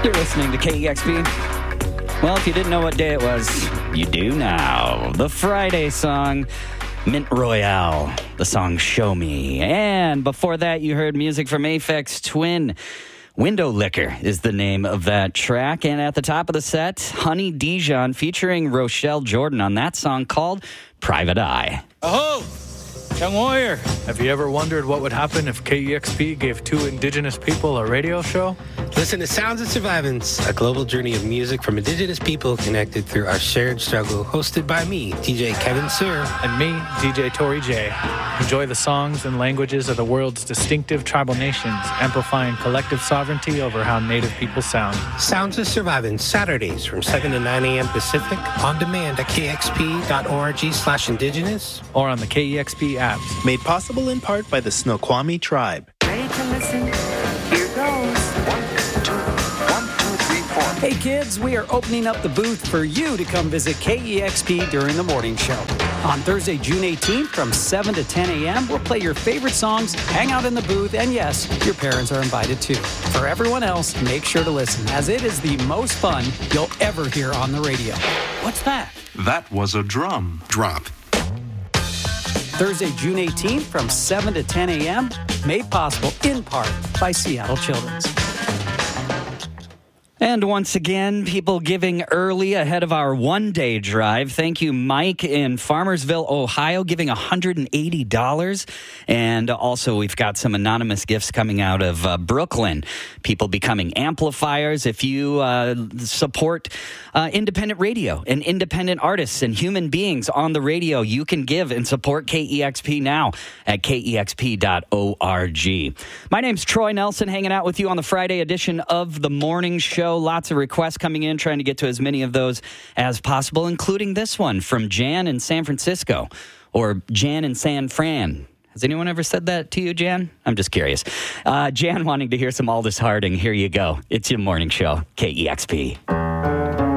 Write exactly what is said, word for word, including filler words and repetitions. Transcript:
You're listening to K E X P. Well, if you didn't know what day it was, you do now. The Friday song, Mint Royale. The song Show Me. And before that, you heard music from Aphex Twin. Window Liquor is the name of that track. And at the top of the set, Honey Dijon featuring Rochelle Jordan on that song called Private Eye. Aho! Young Warrior, have you ever wondered what would happen if K E X P gave two indigenous people a radio show? Listen to Sounds of Survivance, a global journey of music from indigenous people connected through our shared struggle, hosted by me, D J Kevin Sir. And me, D J Tori J. Enjoy the songs and languages of the world's distinctive tribal nations, amplifying collective sovereignty over how Native people sound. Sounds of Survivance, Saturdays from seven to nine a.m. Pacific, on demand at kxp.org slash indigenous. Or on the K E X P apps. Made possible in part by the Snoqualmie tribe. Ready to listen? Here goes. One, two, one, two, three, four. Hey kids, we are opening up the booth for you to come visit K E X P during the morning show. On Thursday, June eighteenth from seven to ten a.m., we'll play your favorite songs, hang out in the booth, and yes, your parents are invited too. For everyone else, make sure to listen, as it is the most fun you'll ever hear on the radio. What's that? That was a drum. Drop. Thursday, June eighteenth from seven to ten a.m., made possible in part by Seattle Children's. And once again, people giving early ahead of our one-day drive. Thank you, Mike in Farmersville, Ohio, giving one hundred eighty dollars. And also, we've got some anonymous gifts coming out of uh, Brooklyn. People becoming amplifiers. If you uh, support uh, independent radio and independent artists and human beings on the radio, you can give and support K E X P now at K E X P dot org. My name's Troy Nelson, hanging out with you on the Friday edition of The Morning Show. Lots of requests coming in, trying to get to as many of those as possible, including this one from Jan in San Francisco, or Jan in San Fran. Has anyone ever said that to you, Jan? I'm just curious. Uh, Jan wanting to hear some Aldous Harding. Here you go. It's your morning show, K E X P.